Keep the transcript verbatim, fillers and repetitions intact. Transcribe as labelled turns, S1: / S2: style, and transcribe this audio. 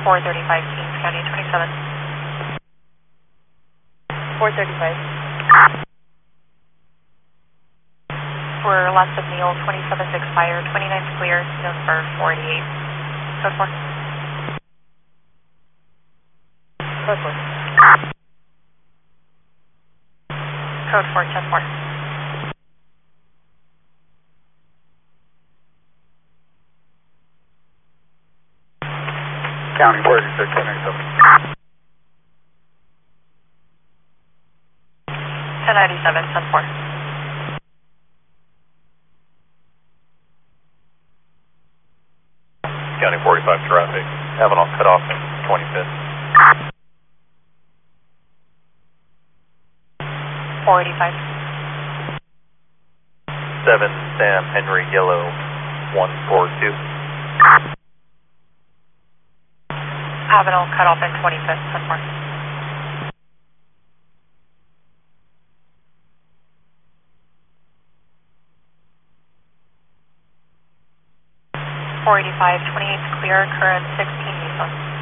S1: four thirty-five, Kings County, twenty-seven. four thirty-five. We're last of Neil, twenty-seven's expired, twenty-ninth's clear, known for forty-eight. Code four. Code four. Code four, ten four.
S2: County four six ten ninety-seven.
S1: ten ninety-seven, ten four.
S3: County forty-five traffic, Avalon cutoff in twenty-fifth.
S1: four eighty-five.
S3: seven Sam Henry Yellow, one four two.
S1: Avenel cutoff in twenty-fifth, ten four. four eighty-five, twenty-eighth's clear, current sixteen Nissan.